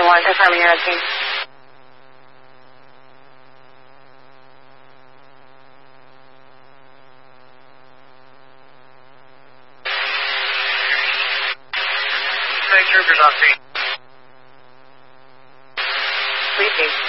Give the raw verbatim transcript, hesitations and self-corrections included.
one, confirming your team. State troopers on scene. Briefing.